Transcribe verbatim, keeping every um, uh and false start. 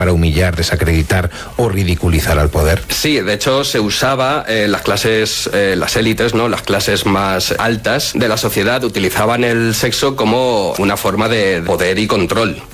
para humillar, desacreditar o ridiculizar al poder. Sí, de hecho se usaba eh, las clases, eh, las élites, ¿no? Las clases más altas de la sociedad utilizaban el sexo como una forma de poder y control.